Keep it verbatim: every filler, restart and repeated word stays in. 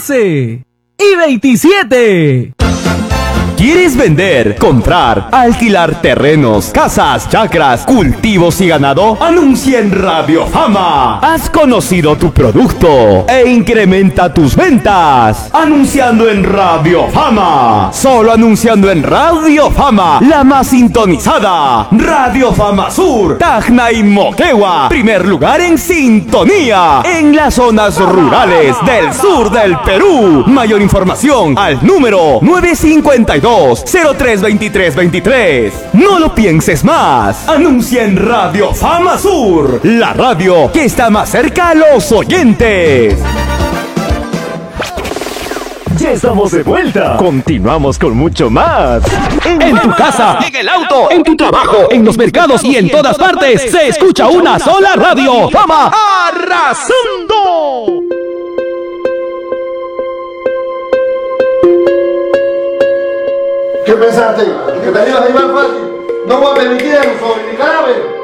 doce y veintisiete. ¿Quieres vender, comprar, alquilar terrenos, casas, chacras, cultivos y ganado? Anuncia en Radio Fama. Has conocido tu producto e incrementa tus ventas. Anunciando en Radio Fama. Solo anunciando en Radio Fama, la más sintonizada. Radio Fama Sur, Tacna y Moquegua. Primer lugar en sintonía en las zonas rurales del sur del Perú. Mayor información al número nueve cinco dos, cero tres dos tres dos tres. No lo pienses más. Anuncia en Radio Fama Sur, la radio que está más cerca a los oyentes. Ya estamos de vuelta. Continuamos con mucho más. En, en tu casa, en el auto, en tu trabajo, en los mercados y en todas partes se escucha una sola radio. Fama arrasando. ¿Qué pensaste? ¿Que te ibas a ir más fácil? No voy a permitir eso, sobre mi cadáver.